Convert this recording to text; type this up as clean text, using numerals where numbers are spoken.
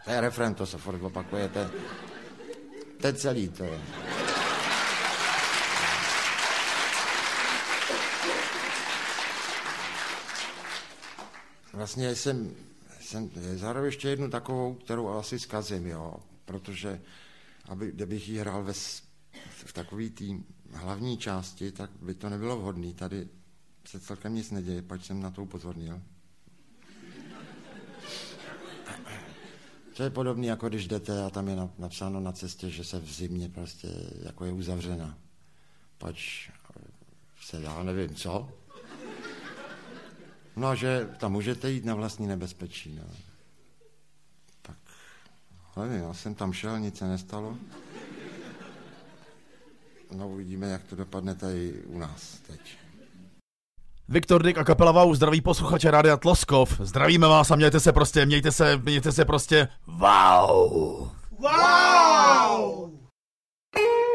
To je refrén, to se furt opakuje, to je celý, to je. Vlastně jsem zahrál ještě jednu takovou, kterou asi zkazím, jo, protože kdybych ji hrál v takový té hlavní části, tak by to nebylo vhodné. Tady se celkem nic neděje, pač jsem na to upozornil. To je podobné, jako když jdete a tam je napsáno na cestě, že se v zimě prostě jako je uzavřena. Pač se já nevím co. No, že tam můžete jít na vlastní nebezpečí. No. Tak, nevím, já jsem tam šel, nic se nestalo. No, uvidíme, jak to dopadne tady u nás teď. Viktor Dyk a kapela Wow zdraví posluchače Rádia Tloskov. Zdravíme vás a mějte se prostě wow! Wow!